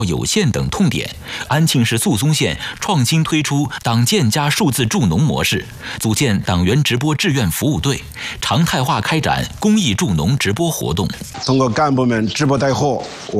有限等痛点，安庆市宿松县创新推出党建加数字助农模式，组建党员直播志愿服务队，常态化开展公益助农直播活动。 通过干部们直播带货，